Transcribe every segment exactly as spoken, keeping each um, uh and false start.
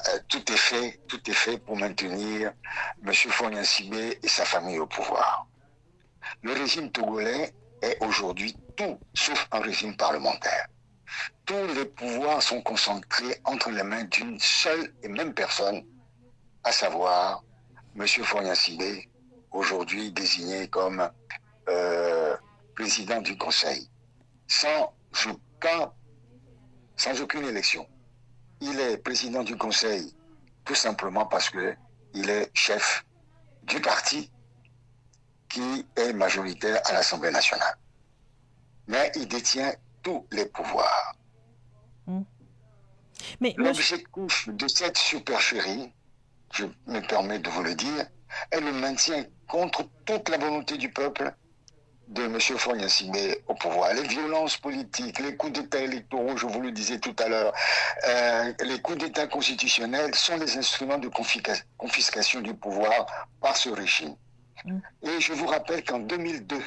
euh, tout est fait, tout est fait pour maintenir M. Faure Gnassingbé et sa famille au pouvoir. Le régime togolais est aujourd'hui tout sauf un régime parlementaire. Tous les pouvoirs sont concentrés entre les mains d'une seule et même personne, à savoir M. Faure Gnassingbé, aujourd'hui désigné comme euh, président du Conseil, sans aucun, sans aucune élection. Il est président du Conseil tout simplement parce qu'il est chef du parti qui est majoritaire à l'Assemblée nationale. Mais il détient tous les pouvoirs. Mmh. Mais l'objectif monsieur... de cette supercherie, je me permets de vous le dire, est le maintien contre toute la volonté du peuple de M. Faure Gnassingbé au pouvoir. Les violences politiques, les coups d'État électoraux, je vous le disais tout à l'heure, euh, les coups d'État constitutionnels sont les instruments de confiscation du pouvoir par ce régime. Mm. Et je vous rappelle qu'en deux mille deux,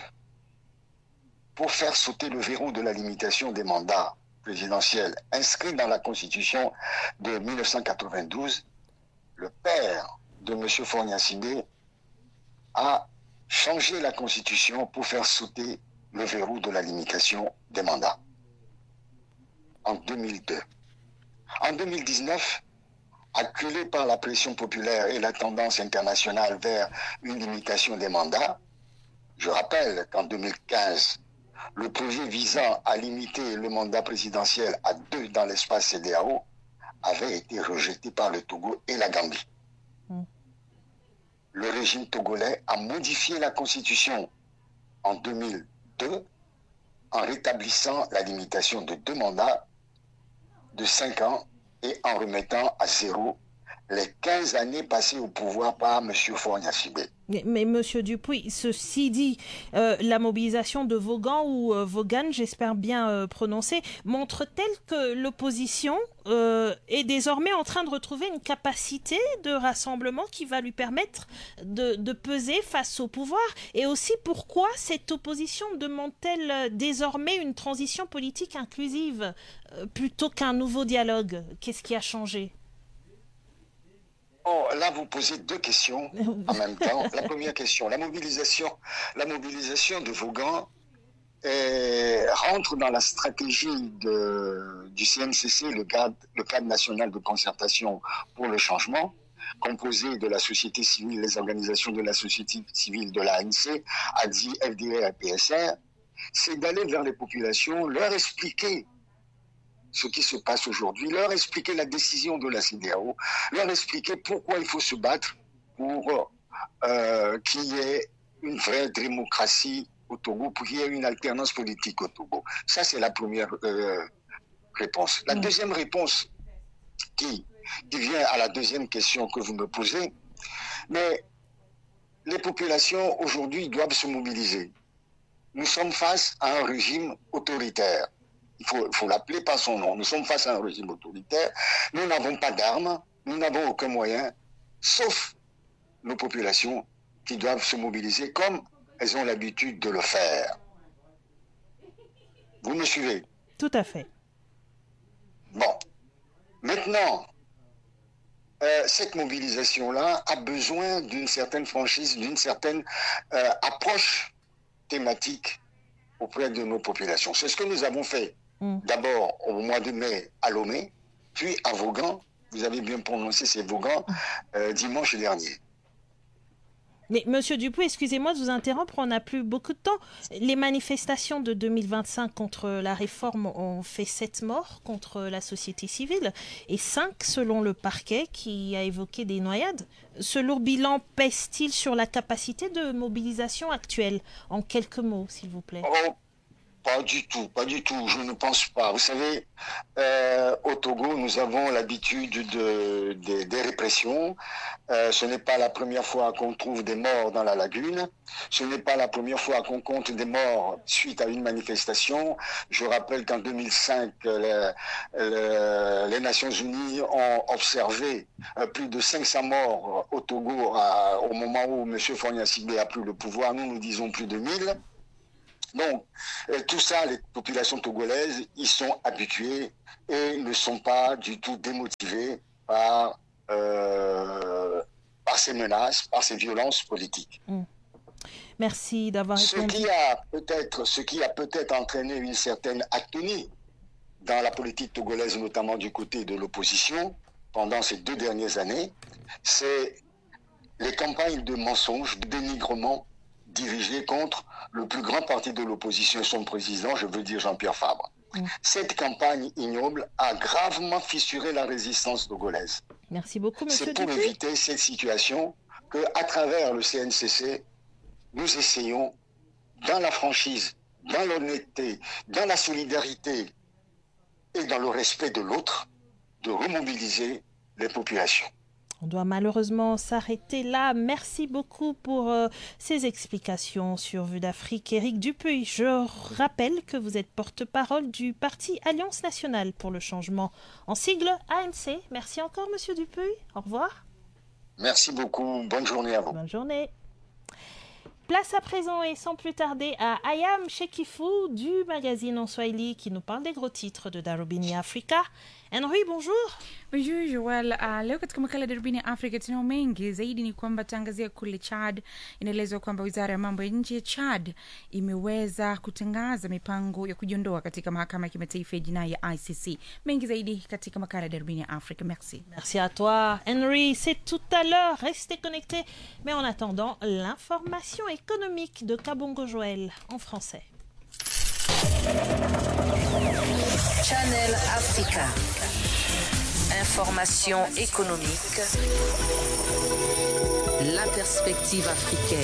pour faire sauter le verrou de la limitation des mandats présidentiels inscrit dans la Constitution de mille neuf cent quatre-vingt-douze, le père de M. Faure Gnassingbé a changé la Constitution pour faire sauter le verrou de la limitation des mandats. En deux mille deux. En deux mille dix-neuf, acculé par la pression populaire et la tendance internationale vers une limitation des mandats, je rappelle qu'en deux mille quinze, le projet visant à limiter le mandat présidentiel à deux dans l'espace C E D E A O avait été rejeté par le Togo et la Gambie. Mm. Le régime togolais a modifié la Constitution en deux mille deux en rétablissant la limitation de deux mandats de cinq ans et en remettant à zéro les quinze années passées au pouvoir par M. Faure Gnassingbé. Mais, mais M. Dupuy, ceci dit, euh, la mobilisation de Vaughan ou euh, Vaughan, j'espère bien euh, prononcer, montre-t-elle que l'opposition euh, est désormais en train de retrouver une capacité de rassemblement qui va lui permettre de, de peser face au pouvoir? Et aussi, pourquoi cette opposition demande-t-elle désormais une transition politique inclusive euh, plutôt qu'un nouveau dialogue? Qu'est-ce qui a changé? Oh, là, vous posez deux questions en même temps. La première question, la mobilisation, la mobilisation de Vaughan est, rentre dans la stratégie de, du C N C C, le cadre, le cadre national de concertation pour le changement, composé de la société civile, les organisations de la société civile, de l'A N C, A D I, F D R et P S R, c'est d'aller vers les populations, leur expliquer ce qui se passe aujourd'hui, leur expliquer la décision de la C E D E A O, leur expliquer pourquoi il faut se battre pour euh, qu'il y ait une vraie démocratie au Togo, pour qu'il y ait une alternance politique au Togo. Ça, c'est la première euh, réponse. La mmh. deuxième réponse qui, qui vient à la deuxième question que vous me posez, mais les populations aujourd'hui doivent se mobiliser. Nous sommes face à un régime autoritaire. Il faut, faut l'appeler par son nom. Nous sommes face à un régime autoritaire. Nous n'avons pas d'armes, nous n'avons aucun moyen, sauf nos populations qui doivent se mobiliser comme elles ont l'habitude de le faire. Vous me suivez? Tout à fait. Bon. Maintenant, euh, cette mobilisation-là a besoin d'une certaine franchise, d'une certaine euh, approche thématique auprès de nos populations. C'est ce que nous avons fait. D'abord au mois de mai à Lomé, puis à Vaughan, vous avez bien prononcé, c'est Vaughan, euh, dimanche dernier. Mais Monsieur Dupuy, excusez-moi de vous interrompre, on n'a plus beaucoup de temps. Les manifestations de deux mille vingt-cinq contre la réforme ont fait sept morts contre la société civile et cinq selon le parquet qui a évoqué des noyades. Ce lourd bilan pèse-t-il sur la capacité de mobilisation actuelle? En quelques mots, s'il vous plaît. Oh. Pas du tout, pas du tout, je ne pense pas. Vous savez, euh, au Togo, nous avons l'habitude de, de, des répressions. Euh, ce n'est pas la première fois qu'on trouve des morts dans la lagune. Ce n'est pas la première fois qu'on compte des morts suite à une manifestation. Je rappelle qu'en deux mille cinq, les, les, les Nations Unies ont observé plus de cinq cents morts au Togo à, au moment où M. Faure Gnassingbé a pris le pouvoir. Nous, nous disons plus de mille. Donc, euh, tout ça, les populations togolaises y sont habituées et ne sont pas du tout démotivées par euh, par ces menaces, par ces violences politiques. Mmh. Merci d'avoir répondu. Ce qui a peut-être, ce qui a peut-être entraîné une certaine atonie dans la politique togolaise, notamment du côté de l'opposition, pendant ces deux dernières années, c'est les campagnes de mensonges, de dénigrement dirigées contre le plus grand parti de l'opposition et son président, je veux dire Jean-Pierre Fabre. Mmh. Cette campagne ignoble a gravement fissuré la résistance togolaise. Merci beaucoup, monsieur C'est pour Dupuy. éviter cette situation qu'à travers le C N C C, nous essayons, dans la franchise, dans l'honnêteté, dans la solidarité et dans le respect de l'autre, de remobiliser les populations. On doit malheureusement s'arrêter là. Merci beaucoup pour euh, ces explications sur Vue d'Afrique. Éric Dupuy, je rappelle que vous êtes porte-parole du parti Alliance nationale pour le changement, en sigle A N C. Merci encore, monsieur Dupuy. Au revoir. Merci beaucoup. Bonne journée à vous. Bonne journée. Place à présent et sans plus tarder à Ayam Shekifou du magazine en Swahili qui nous parle des gros titres de Darubini Africa. Henry, bonjour. Bonjour Joel. Uh, leo katika makala Darubini Africa tunao mengi zaidi. Ni kwamba tangazia kule Chad, inaelezwa kwamba wizara ya mambo ya nje ya Chad imeweza kutangaza mipango ya kujiondoa katika mahakama ya kimataifa ya jinai ya I C C. Mengi zaidi katika makala Darubini Africa. Merci. Merci à toi Henry, c'est tout à l'heure. Restez connectés. Mais en attendant, l'information économique de Kabongo Joël en français. Channel Africa. Information économique. La perspective africaine.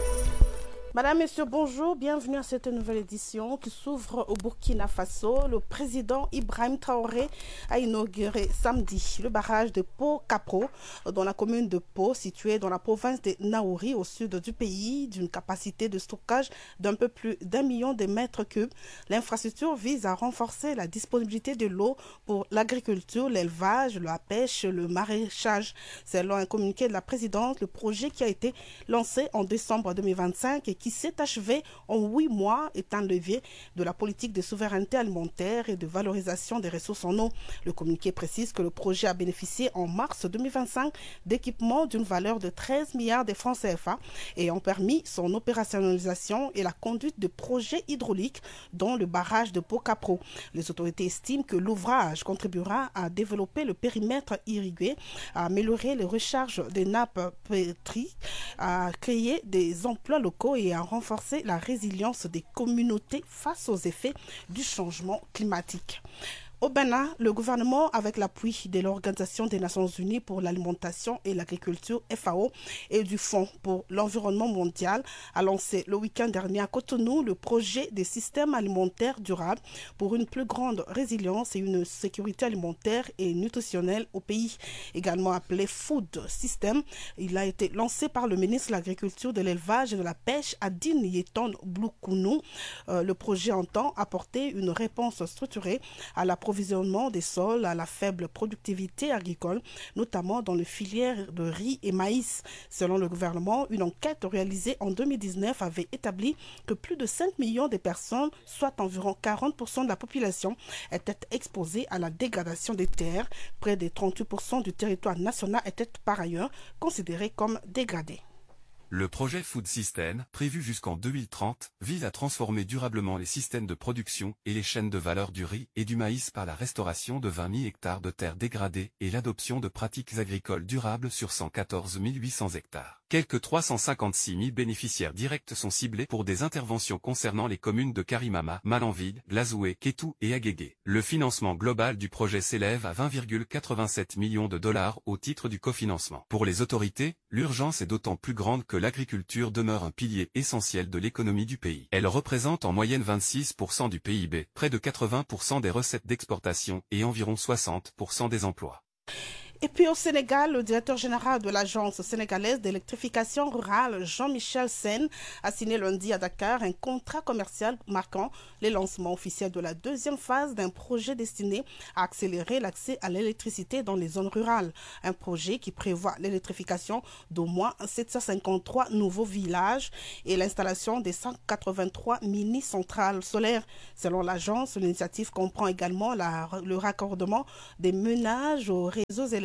Madame, Messieurs, bonjour. Bienvenue à cette nouvelle édition qui s'ouvre au Burkina Faso. Le président Ibrahim Traoré a inauguré samedi le barrage de Pau-Capro dans la commune de Pau, située dans la province de Naouri, au sud du pays, d'une capacité de stockage d'un peu plus d'un million de mètres cubes. L'infrastructure vise à renforcer la disponibilité de l'eau pour l'agriculture, l'élevage, la pêche, le maraîchage. Selon un communiqué de la présidente, le projet qui a été lancé en décembre deux mille vingt-cinq et qui s'est achevé en huit mois est un levier de la politique de souveraineté alimentaire et de valorisation des ressources en eau. Le communiqué précise que le projet a bénéficié en mars deux mille vingt-cinq d'équipements d'une valeur de treize milliards de francs C F A et ont permis son opérationnalisation et la conduite de projets hydrauliques dont le barrage de Pau-Capro. Les autorités estiment que l'ouvrage contribuera à développer le périmètre irrigué, à améliorer les recharges des nappes pétries, à créer des emplois locaux et à renforcer la résilience des communautés face aux effets du changement climatique. Au Bénin, le gouvernement, avec l'appui de l'Organisation des Nations Unies pour l'alimentation et l'agriculture F A O et du Fonds pour l'environnement mondial, a lancé le week-end dernier à Cotonou le projet des systèmes alimentaires durables pour une plus grande résilience et une sécurité alimentaire et nutritionnelle au pays, également appelé Food System. Il a été lancé par le ministre de l'Agriculture, de l'Élevage et de la Pêche, Adine Yeton Bloukounou. Euh, le projet entend apporter une réponse structurée à la approvisionnement des sols, à la faible productivité agricole, notamment dans les filières de riz et maïs. Selon le gouvernement, une enquête réalisée en deux mille dix-neuf avait établi que plus de cinq millions de personnes, soit environ quarante pour cent de la population, étaient exposées à la dégradation des terres. Près de trente-huit pour cent du territoire national était par ailleurs considéré comme dégradé. Le projet Food System, prévu jusqu'en deux mille trente, vise à transformer durablement les systèmes de production et les chaînes de valeur du riz et du maïs par la restauration de vingt mille hectares de terres dégradées et l'adoption de pratiques agricoles durables sur cent quatorze mille huit cents hectares. Quelques trois cent cinquante-six mille bénéficiaires directs sont ciblés pour des interventions concernant les communes de Karimama, Malanville, Glazoué, Kétou et Agégué. Le financement global du projet s'élève à vingt virgule quatre-vingt-sept millions de dollars au titre du cofinancement. Pour les autorités, l'urgence est d'autant plus grande que l'agriculture demeure un pilier essentiel de l'économie du pays. Elle représente en moyenne vingt-six pour cent du P I B, près de quatre-vingts pour cent des recettes d'exportation et environ soixante pour cent des emplois. Et puis au Sénégal, le directeur général de l'Agence sénégalaise d'électrification rurale, Jean-Michel Sen, a signé lundi à Dakar un contrat commercial marquant le lancement officiel de la deuxième phase d'un projet destiné à accélérer l'accès à l'électricité dans les zones rurales. Un projet qui prévoit l'électrification d'au moins sept cent cinquante-trois nouveaux villages et l'installation des cent quatre-vingt-trois mini-centrales solaires. Selon l'agence, l'initiative comprend également la, le raccordement des ménages aux réseaux électriques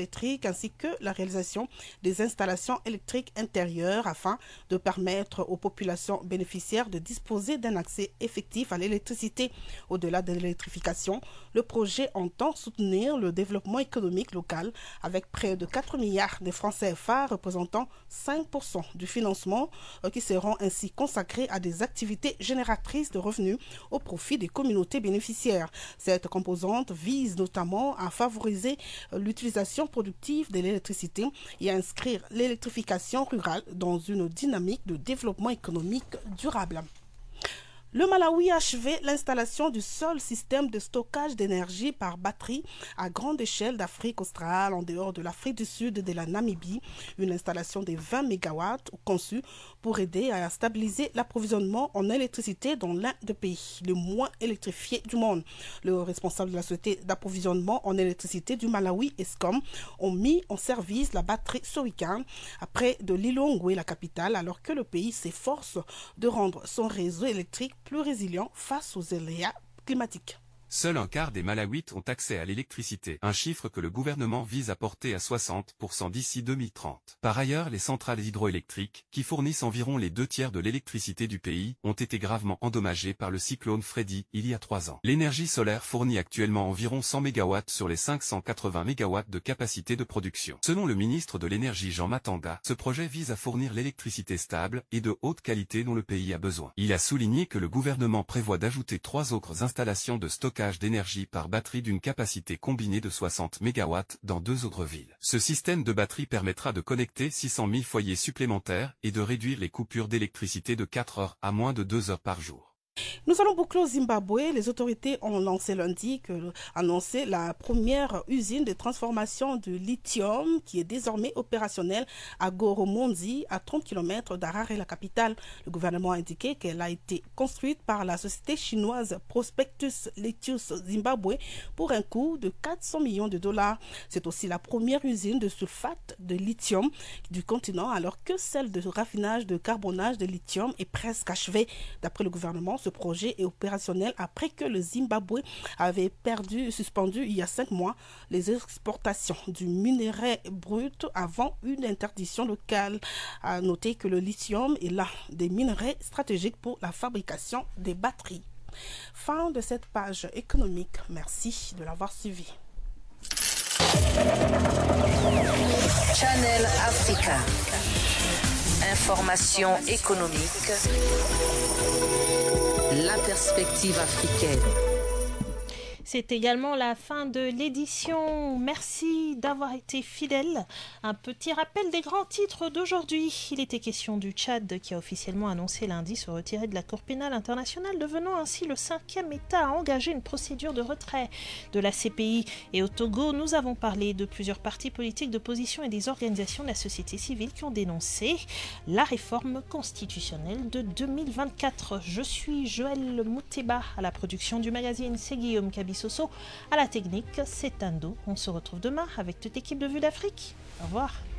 électriques ainsi que la réalisation des installations électriques intérieures afin de permettre aux populations bénéficiaires de disposer d'un accès effectif à l'électricité. Au-delà de l'électrification, le projet entend soutenir le développement économique local avec près de quatre milliards de francs C F A représentant cinq pour cent du financement qui seront ainsi consacrés à des activités génératrices de revenus au profit des communautés bénéficiaires. Cette composante vise notamment à favoriser l'utilisation productive de l'électricité et à inscrire l'électrification rurale dans une dynamique de développement économique durable. Le Malawi a achevé l'installation du seul système de stockage d'énergie par batterie à grande échelle d'Afrique australe en dehors de l'Afrique du Sud et de la Namibie. Une installation de vingt mégawatts conçue pour aider à stabiliser l'approvisionnement en électricité dans l'un des pays les moins électrifiés du monde. Le responsable de la société d'approvisionnement en électricité du Malawi, Eskom, ont mis en service la batterie ce week-end après de Lilongwe, la capitale, alors que le pays s'efforce de rendre son réseau électrique plus résilient face aux aléas climatiques. Seul un quart des Malawites ont accès à l'électricité, un chiffre que le gouvernement vise à porter à soixante pour cent d'ici deux mille trente. Par ailleurs, les centrales hydroélectriques, qui fournissent environ les deux tiers de l'électricité du pays, ont été gravement endommagées par le cyclone Freddy il y a trois ans. L'énergie solaire fournit actuellement environ cent mégawatts sur les cinq cent quatre-vingts mégawatts de capacité de production. Selon le ministre de l'Énergie Jean Matanda, ce projet vise à fournir l'électricité stable et de haute qualité dont le pays a besoin. Il a souligné que le gouvernement prévoit d'ajouter trois autres installations de stockage d'énergie par batterie d'une capacité combinée de soixante mégawatts dans deux autres villes. Ce système de batterie permettra de connecter six cent mille foyers supplémentaires et de réduire les coupures d'électricité de quatre heures à moins de deux heures par jour. Nous allons boucler au Zimbabwe. Les autorités ont lancé lundi, que, annoncé la première usine de transformation de lithium qui est désormais opérationnelle à Goromonzi, à trente kilomètres d'Harare, la capitale. Le gouvernement a indiqué qu'elle a été construite par la société chinoise Prospectus Lithius Zimbabwe pour un coût de quatre cents millions de dollars. C'est aussi la première usine de sulfate de lithium du continent, alors que celle de raffinage de carbonage de lithium est presque achevée. D'après le gouvernement, ce projet est opérationnel après que le Zimbabwe avait perdu, suspendu il y a cinq mois les exportations du minerai brut avant une interdiction locale. À noter que le lithium est l'un des minerais stratégiques pour la fabrication des batteries. Fin de cette page économique. Merci de l'avoir suivi. Channel Africa. Information économique. La perspective africaine. C'est également la fin de l'édition. Merci d'avoir été fidèles. Un petit rappel des grands titres d'aujourd'hui. Il était question du Tchad qui a officiellement annoncé lundi se retirer de la Cour pénale internationale, devenant ainsi le cinquième État à engager une procédure de retrait de la C P I. Et au Togo, nous avons parlé de plusieurs partis politiques d'opposition et des organisations de la société civile qui ont dénoncé la réforme constitutionnelle de deux mille vingt-quatre. Je suis Joël Mouteba à la production du magazine. C'est Guillaume Kabi Soso à la technique, c'est Tando. On se retrouve demain avec toute l'équipe de Vue d'Afrique. Au revoir.